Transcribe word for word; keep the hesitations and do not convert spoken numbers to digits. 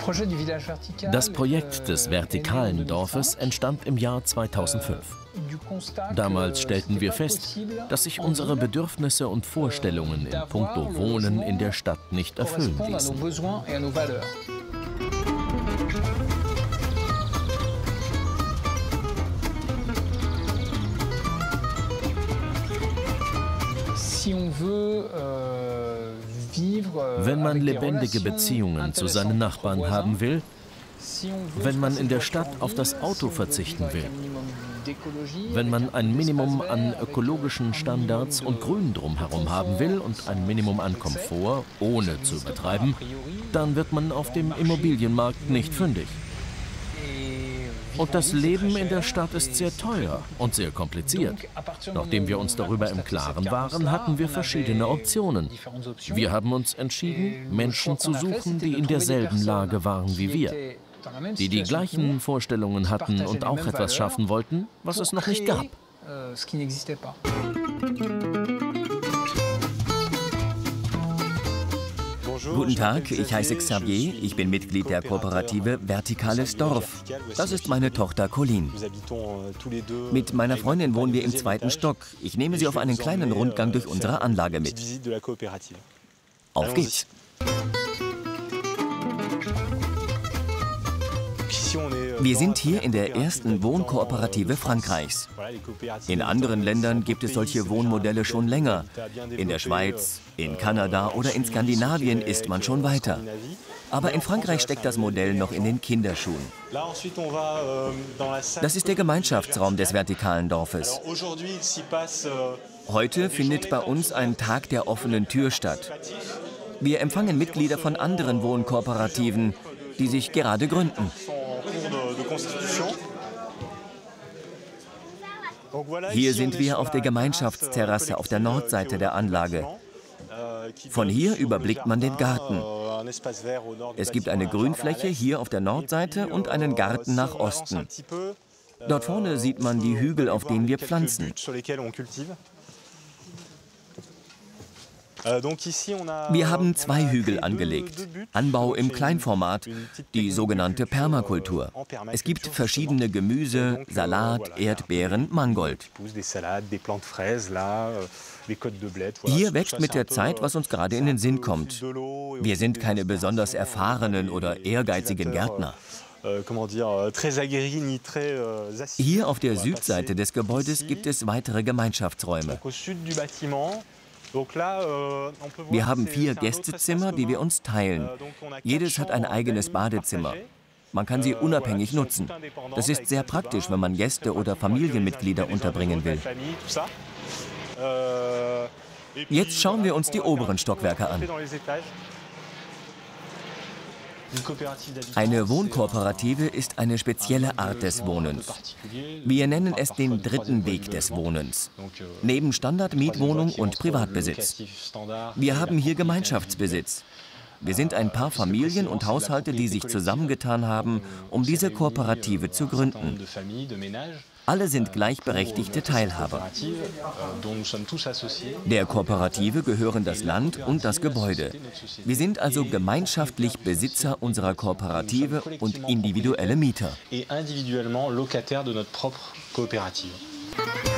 Das Projekt des vertikalen Dorfes entstand im Jahr zweitausendfünf. Damals stellten wir fest, dass sich unsere Bedürfnisse und Vorstellungen in puncto Wohnen in der Stadt nicht erfüllen ließen. Wenn man lebendige Beziehungen zu seinen Nachbarn haben will, wenn man in der Stadt auf das Auto verzichten will, wenn man ein Minimum an ökologischen Standards und Grün drumherum haben will und ein Minimum an Komfort, ohne zu übertreiben, dann wird man auf dem Immobilienmarkt nicht fündig. Und das Leben in der Stadt ist sehr teuer und sehr kompliziert. Nachdem wir uns darüber im Klaren waren, hatten wir verschiedene Optionen. Wir haben uns entschieden, Menschen zu suchen, die in derselben Lage waren wie wir, die die gleichen Vorstellungen hatten und auch etwas schaffen wollten, was es noch nicht gab. Guten Tag, ich heiße Xavier, ich bin Mitglied der Kooperative Vertikales Dorf. Das ist meine Tochter Colleen. Mit meiner Freundin wohnen wir im zweiten Stock. Ich nehme Sie auf einen kleinen Rundgang durch unsere Anlage mit. Auf geht's! Wir sind hier in der ersten Wohnkooperative Frankreichs. In anderen Ländern gibt es solche Wohnmodelle schon länger. In der Schweiz, in Kanada oder in Skandinavien ist man schon weiter. Aber in Frankreich steckt das Modell noch in den Kinderschuhen. Das ist der Gemeinschaftsraum des vertikalen Dorfes. Heute findet bei uns ein Tag der offenen Tür statt. Wir empfangen Mitglieder von anderen Wohnkooperativen, die sich gerade gründen. Hier sind wir auf der Gemeinschaftsterrasse auf der Nordseite der Anlage. Von hier überblickt man den Garten. Es gibt eine Grünfläche hier auf der Nordseite und einen Garten nach Osten. Dort vorne sieht man die Hügel, auf denen wir pflanzen. Wir haben zwei Hügel angelegt. Anbau im Kleinformat, die sogenannte Permakultur. Es gibt verschiedene Gemüse, Salat, Erdbeeren, Mangold. Hier wächst mit der Zeit, was uns gerade in den Sinn kommt. Wir sind keine besonders erfahrenen oder ehrgeizigen Gärtner. Hier auf der Südseite des Gebäudes gibt es weitere Gemeinschaftsräume. Wir haben vier Gästezimmer, die wir uns teilen. Jedes hat ein eigenes Badezimmer. Man kann sie unabhängig nutzen. Das ist sehr praktisch, wenn man Gäste oder Familienmitglieder unterbringen will. Jetzt schauen wir uns die oberen Stockwerke an. Eine Wohnkooperative ist eine spezielle Art des Wohnens. Wir nennen es den dritten Weg des Wohnens. Neben Standardmietwohnung und Privatbesitz. Wir haben hier Gemeinschaftsbesitz. Wir sind ein paar Familien und Haushalte, die sich zusammengetan haben, um diese Kooperative zu gründen. Alle sind gleichberechtigte Teilhaber. Der Kooperative gehören das Land und das Gebäude. Wir sind also gemeinschaftlich Besitzer unserer Kooperative und individuelle Mieter.